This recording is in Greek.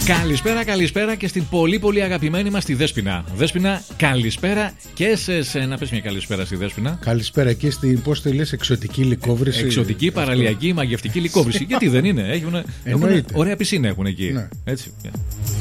Καλησπέρα και στην πολύ πολύ αγαπημένη μας τη Δέσποινα. Δέσποινα, καλησπέρα και σε εσένα. Πες μια καλησπέρα στη Δέσποινα. Καλησπέρα και στην, πώς το λες, εξωτική λικόβρηση. Εξωτική, παραλιακή, μαγευτική λικόβρηση. Γιατί δεν είναι, έχουν ωραία πισίνα έχουν εκεί. Ναι. Έτσι.